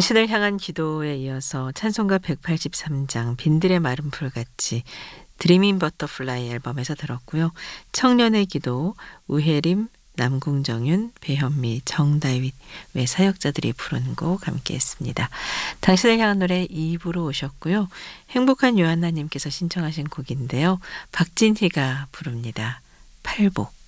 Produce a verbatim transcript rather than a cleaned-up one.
당신을 향한 기도에 이어서 찬송가 백팔십삼 장 빈들의 마른 풀같이 드리밍 버터플라이 앨범에서 들었고요. 청년의 기도, 우혜림, 남궁정윤, 배현미, 정다윗 외 사역자들이 부른 곡 함께했습니다. 당신을 향한 노래 이 부로 오셨고요. 행복한 요한나님께서 신청하신 곡인데요. 박진희가 부릅니다. 팔복.